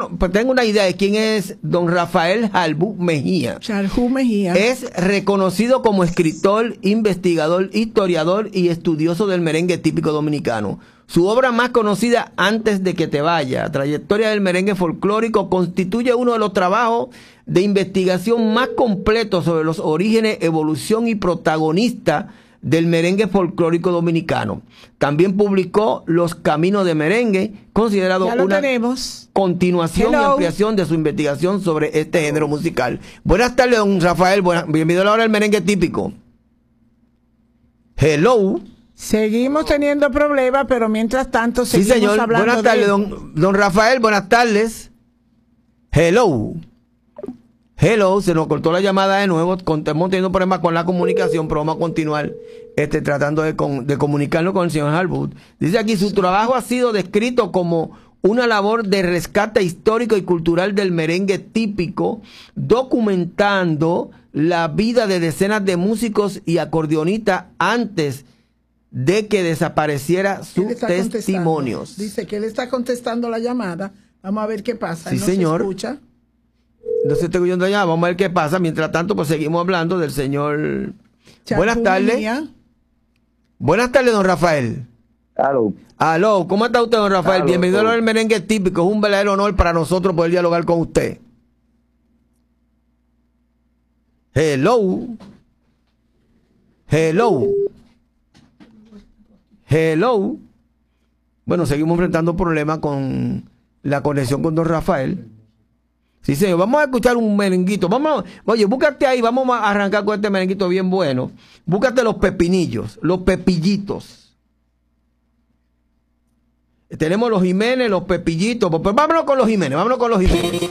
pues tengo una idea de quién es don Rafael Jalbú Mejía. Jalbú Mejía. Es reconocido como escritor, investigador, historiador y estudioso del merengue típico dominicano. Su obra más conocida, Antes de que te vaya, Trayectoria del merengue folclórico, constituye uno de los trabajos de investigación más completos sobre los orígenes, evolución y protagonista del merengue folclórico dominicano. También publicó Los Caminos de Merengue, considerado una continuación y ampliación de su investigación sobre este género musical. Buenas tardes, don Rafael. Bienvenido a la hora del merengue típico. Hello. Seguimos teniendo problemas, pero mientras tanto seguimos señor. Hablando. Buenas tardes, don Rafael. Buenas tardes. Hello. Hello, se nos cortó la llamada de nuevo. Estamos teniendo problemas con la comunicación, pero vamos a continuar tratando de comunicarnos con el señor Jalbú. Dice aquí, su trabajo ha sido descrito como una labor de rescate histórico y cultural del merengue típico, documentando la vida de decenas de músicos y acordeonistas antes de que desapareciera sus testimonios. Dice que él está contestando la llamada. Vamos a ver qué pasa. Sí, no señor. Se escucha. No se está oyendo allá, vamos a ver qué pasa. Mientras tanto, pues seguimos hablando del señor. Buenas tardes. Buenas tardes, don Rafael. Aló. Aló, ¿cómo está usted, don Rafael? Bienvenido al merengue típico. Es un verdadero honor para nosotros poder dialogar con usted. Hello. Hello. Hello. Bueno, seguimos enfrentando problemas con la conexión con don Rafael. Sí, señor. Vamos a escuchar un merenguito. Oye, búscate ahí. Vamos a arrancar con este merenguito bien bueno. Búscate los pepinillos, los pepillitos. Tenemos los Jiménez, los pepillitos. Pues vámonos con los Jiménez.